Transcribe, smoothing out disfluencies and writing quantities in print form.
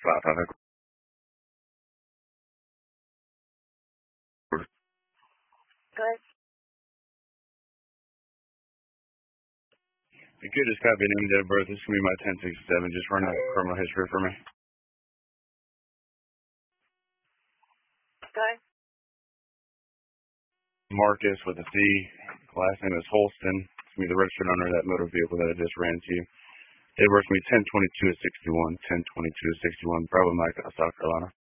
flat traffic. Good. You could just copy name and date of birth. This is going to be my 1067. Just run a criminal history for me. Good. Marcus with a C. Last name is Holston. It's going to be the registered owner of that motor vehicle that I just ran to you. Date of birth is going to be 10/22/61. 10/22/61. Bravo Mike, South Carolina.